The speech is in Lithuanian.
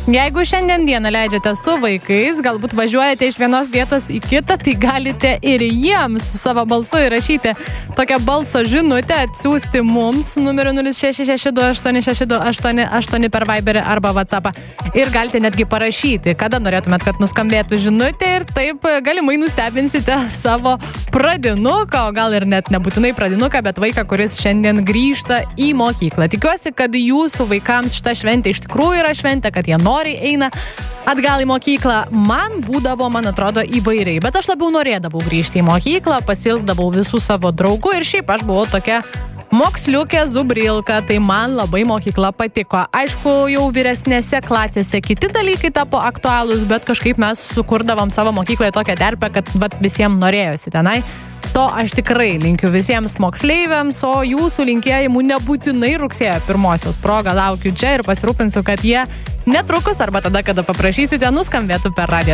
Jeigu šiandien dieną leidžiate su vaikais, galbūt važiuojate iš vienos vietos į kitą, tai galite ir jiems savo balsu įrašyti tokią balso žinutę, atsiųsti mums numeriu 0662862888 per Viberį arba WhatsAppą. Ir galite netgi parašyti, kada norėtumėt, kad nuskambėtų žinutė, ir taip galimai nustebinsite savo pradinuką, o gal ir net nebūtinai pradinuką, bet vaiką, kuris šiandien grįžta į mokyklą. Tikiuosi, kad jūsų vaikams šita šventė iš tikrųjų yra šventė, kad jie nori eina atgal į mokyklą. Man būdavo, man atrodo, įvairiai, bet aš labiau norėdavau grįžti į mokyklą, pasilgdavau visų savo draugų ir šiaip aš buvau tokia moksliukė zubrilka, tai man labai mokykla patiko. Aišku, jau vyresnėse klasėse kiti dalykai tapo aktualūs, bet kažkaip mes sukurdavom savo mokykloje tokią terpę, kad visiems norėjosi tenai. To aš tikrai linkiu visiems moksleiviams, o jūsų linkėjimų nebūtinai rugsėjo 1 proga laukiu čia ir pasirūpinsiu, kad jie netrukus arba tada, kada paprašysite, nuskambėtų per radiją.